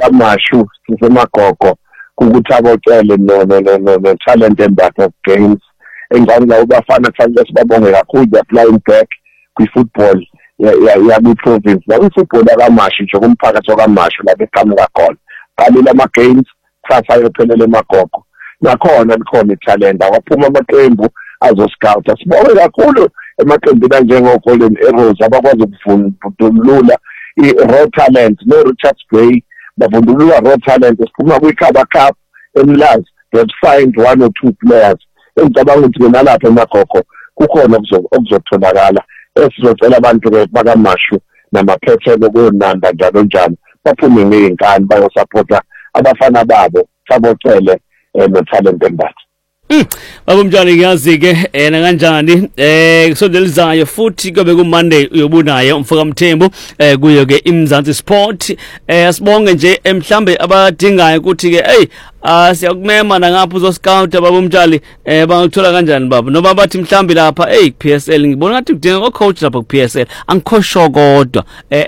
kaMashu sisemagogo ukuthi abocele no talent embatha of games engicabanga ubafana kufanele sibabonge kakhulu applying back kwi-football yabi-province nakwifutbol yakaMashu nje kumphakathi wakaMashu lapho eqhamuka khona qalile ama-games kusasa ayophelela emagogo nakhona likhona ithalenta waphuma amaqembu azoscouta sibonge kakhulu emaqembini anjengo-Golden Arrows abakwazi ukuvundulula i-raw talent no-Richards Bay bavundulula raw talent siphuma kwi-Kaba Cup eMlazi they've signed 1 or 2 players engicabanga ukuthi nalapha emagogo kukhona okuzotholakala esizocela abantu bakaMashu namaphethelo konanda njalo njalo baphume ngey'nkani bayosupporta abafana babo sabocele no-talent embatha. Baba Mtshali ngiyazi-ke nakanjani kusondelizayo futhi kube ku-Monday uyobunaye umfaka Mthembu kuyo-ke iMzansi Sport asibonge nje mhlambe abadingayo ukuthi-ke siyakumema nangapha uzoscouta Baba Mtshali bangakuthola kanjani baba noma bathi mhlambe lapha ku-PSL ngibona ngathi kudinga o-coach lapha ku-PSL angikho sure kodwa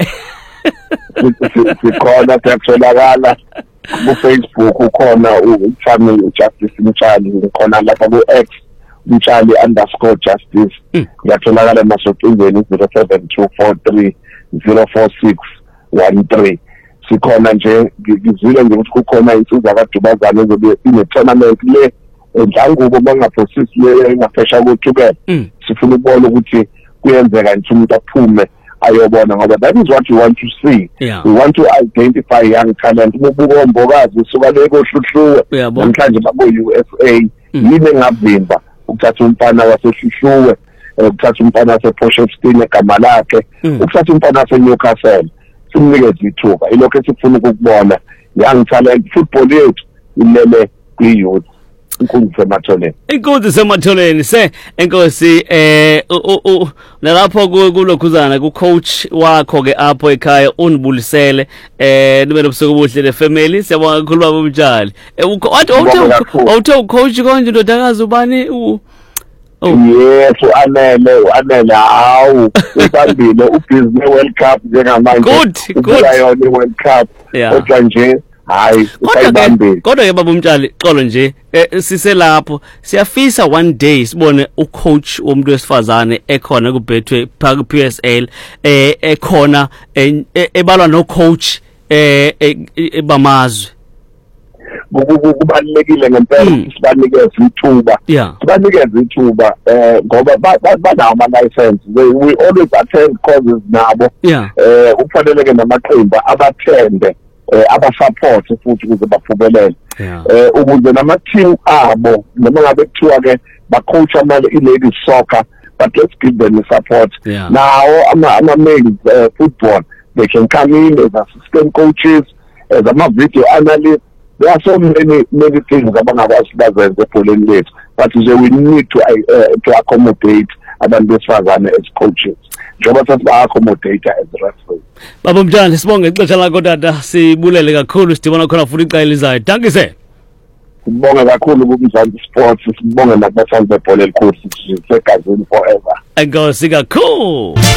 sikhona siyatholakala ku-Facebook ukhona uFamily Justice Mtshali ukhona lapha ku-X Mtshali_Justice ngiyatholakala emasokingeni 0724304613 sikhona nje ngizile nje ukuthi kukhona insizwa kaDubazana ezobe ine-tournament le eNdlangubo bangaphosisi le engafesha kuthukela sifuna ukubona ukuthi kuyenzeka nje umuntu aphume ayobona ngoba that is what we want to see. We want to identify young talent ububuko Mbokazi usuka le koHluhluwe namhlanje babo USA yini engavimba ukuthatha umfana waseHluhluwe ukuthatha umfana wasePortshepstone egama lakhe ukuthatha umfana waseNewcastle simnikeze ithuba ilokho esifuna ukubona young talent football yethu ilele kwi-youth inkunzi sematholeni enkosi nalapho kulokhuzana ku-coach wakho-ke apho ekhaya unibulisele nibe nobusuku obuhle le-family siyabonga kakhulu Baba Mtshali wawuthe ucoach konje ndodakazi ubani yes anele hawu usambile ubhizi World Cup njengamanje good yona World Cup kodwa nje hayi kodwa-ke Baba Mtshali xolo nje siselapho siyafisa one day sibone ucoach womuntu wesifazane ekhona kubhethwe phaka ku-PSL ekhona ebalwa no-coach bamazwe kubalulekile ngempela sibanikeze ithuba ngoba banawo ama-license we always attend causes nabo kufaneleke namaqembu abathende abasupport futhi ukuze baphumelele ukuze nama-team abo noma ngabe kuthiwa-ke bacoach i-ladies soccer but let's give them the support nawo ama-males football they can come in as assistant coaches as ama-video analysts. There are so many things abangakwazi bazenze ebholeni lethu but we need to accommodate abantu besifazane as coaches njengoba sasiba-accommodate as referees. Baba Mtshali sibonge ixesha lakho tata sibulele kakhulu sidibona khona futhi iqela elizayo dankise sibonge kakhulu kuMzansi Sports sibonge nakubathandi bebhola elikhulu segazini forever enkosi kakhulu.